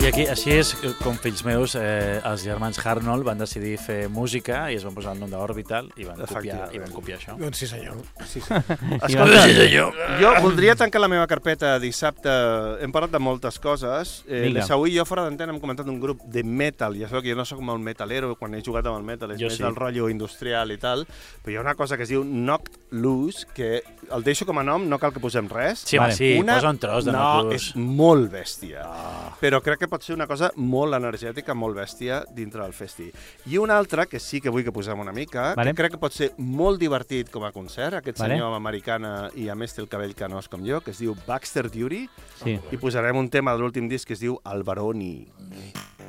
I aquí, així és com fills meus, els germans Harnold van decidir fer música i es van posar el nom d'Orbital i van copiar això. Doncs sí, senyor. Escolta, jo voldria tancar la meva carpeta dissabte. Hem parlat de moltes coses. L'Esaú i jo fora d'antena hem comentat un grup de metal. Ja sabeu que jo no soc molt metalero, quan he jugat amb el metal és més del rotllo industrial i tal, però hi ha una cosa que es diu Knocked Loose, que el deixo com a nom, no cal que posem res. Sí, posa un tros de Knocked Loose. No, és molt bèstia. Però crec que pot ser una cosa molt energètica, molt bèstia dintre del festi. I una altra, que sí que vull que posem una mica, que crec que pot ser molt divertit com a concert, aquest senyor amb americana i a més té el cabell canós com jo, que es diu Baxter Duty, i posarem un tema de l'últim disc que es diu Albaroni.